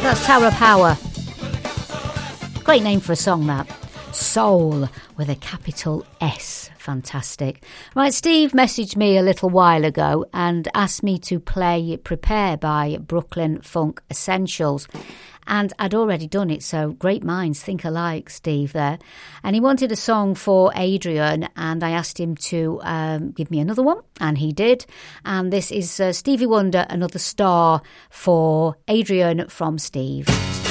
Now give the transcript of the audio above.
That's Tower of Power. Great name for a song, that. Soul with a capital S. Fantastic. Right, Steve messaged me a little while ago and asked me to play Prepare by Brooklyn Funk Essentials. And I'd already done it, so great minds think alike, Steve, there. And he wanted a song for Adrian, and I asked him to give me another one, and he did. And this is Stevie Wonder, Another Star, for Adrian from Steve.